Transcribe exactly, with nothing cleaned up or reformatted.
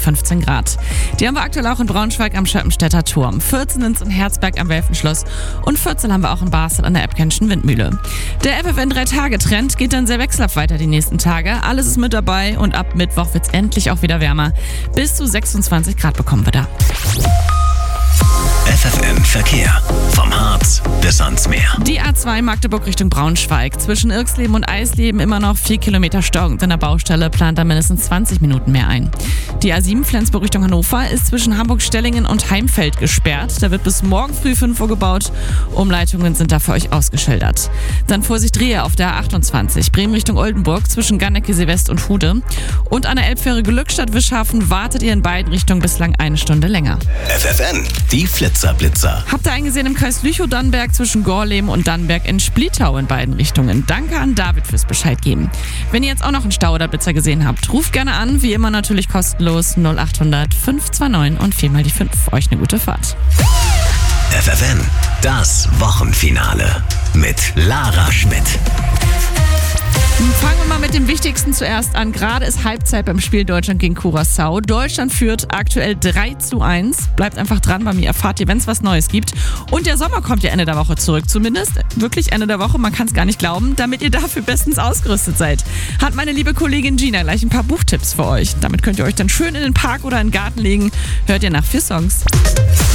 fünfzehn Grad. Die haben wir aktuell auch in Braunschweig am Schöppenstädter Turm. vierzehn sind es in Herzberg am Welfenschloss und vierzehn haben wir auch in Basel an der Ebkenschen Windmühle. Der F F N drei Tage Trend geht dann sehr wechselhaft weiter die nächsten Tage. Alles ist mit dabei und ab Mittwoch wird es endlich auch wieder wärmer. Bis zu sechsundzwanzig Grad bekommen wir da. F F N Verkehr. Vom Harz bis ans Meer. Die A zwei Magdeburg Richtung Braunschweig. Zwischen Irksleben und Eisleben immer noch vier Kilometer Stau. Und an der Baustelle plant da mindestens zwanzig Minuten mehr ein. Die A sieben Flensburg Richtung Hannover ist zwischen Hamburg-Stellingen und Heimfeld gesperrt. Da wird bis morgen früh fünf Uhr gebaut. Umleitungen sind da für euch ausgeschildert. Dann Vorsicht Rehe auf der A achtundzwanzig. Bremen Richtung Oldenburg zwischen Ganneke, West und Hude. Und an der Elbfähre Glückstadt-Wischhafen wartet ihr in beiden Richtungen bislang eine Stunde länger. F F N, die Flitzer-Blitzer. Habt ihr eingesehen im Kreis Lüchow-Dannenberg zwischen Gorleben und Dannenberg in Splittau in beiden Richtungen. Danke an David fürs Bescheid geben. Wenn ihr jetzt auch noch einen Stau oder Blitzer gesehen habt, ruft gerne an. Wie immer natürlich kostenlos null acht hundert fünf zwei neun und viermal die fünf. Euch eine gute Fahrt. F F N, das Wochenfinale mit Lara Schmidt. Fangen wir mal mit dem Wichtigsten zuerst an. Gerade ist Halbzeit beim Spiel Deutschland gegen Curaçao. Deutschland führt aktuell drei zu eins. Bleibt einfach dran bei mir, erfahrt ihr, wenn es was Neues gibt. Und der Sommer kommt ja Ende der Woche zurück. Zumindest wirklich Ende der Woche, man kann es gar nicht glauben. Damit ihr dafür bestens ausgerüstet seid, hat meine liebe Kollegin Gina gleich ein paar Buchtipps für euch. Damit könnt ihr euch dann schön in den Park oder in den Garten legen. Hört ihr nach vier Songs.